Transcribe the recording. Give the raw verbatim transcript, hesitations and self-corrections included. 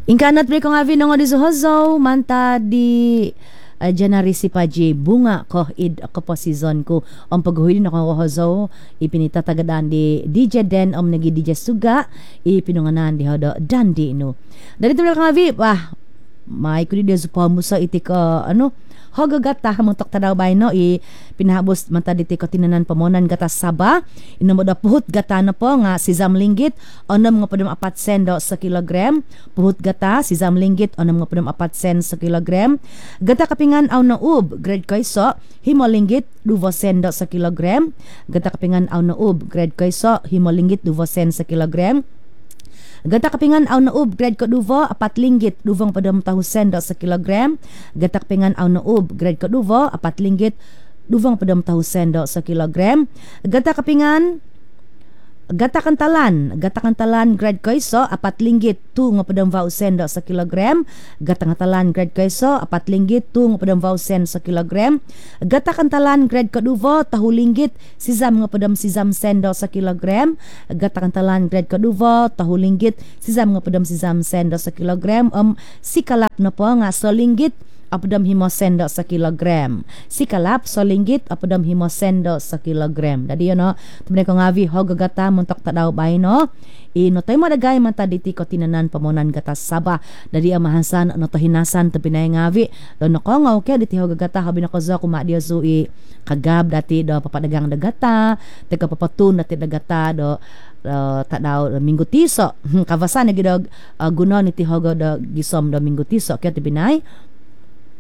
Ingkanat bre ko nga vinong di suhozo manta di uh, January si Paji bunga ko id ako po season ko ang paghuhuli na ko hozo ipinita tagadaan di D J Den om nagi D J Suga ipinunganan di hodo dandi no. Dari tu nga vi wah may kudi di supa musa iti ka ano hogagata hamuntok tadaw bay no i pinahabos manta diti ko tinanan pamonan gata saba inamo da puhut gata na po nga si zamlinggit onom nga padum apat sendo sa kilogram puhut gata si zamlinggit onom nga padum apat sen sa kilogram gata kapingan aw na ub grade kayso himolinggit duvo sendo sa kilogram gata kapingan aw na ub grade kayso himolinggit duvo sen sa kilogram gata kapingan aw na ub grade ko duvo apat linggit duvong padam tahu sendo sa kilogram gata kapingan aw na ub grade ko duvo apat linggit duvong padam tahu sendo sa kilogram gata kapingan gata kantalan gata kantalan grade kayso apat linggit tu nga padam vau sendo sa kilogram gata kantalan grade kayso apat linggit tu nga padam vau sen sa kilogram gata kantalan grade kaduvo tahu linggit sizam nga padam sizam sendo sa kilogram gata kantalan grade kaduvo tahu linggit sizam nga padam sizam sendo sa kilogram um sikalap na po nga so linggit apodam himo sendo sa kilogram. Si kalap so linggit apodam himo sendo sa kilogram. Dadi yun no. Tumene ko ngavi hogagata muntok tadaw bay no. Ino tayo madagay manta diti ko tinanan pamonan gata saba. Dadi amahansan ano to hinasan to pinay ngavi. Do no ko ngaw kaya diti hogagata habi na ko zo kuma dia zui kagab dati do papadagang dagata. Teka papatun dati dagata do Uh, tak daw uh, minggu tiso kavasan na gidog uh, guno ni tihogo do gisom do minggu tiso kaya tibinay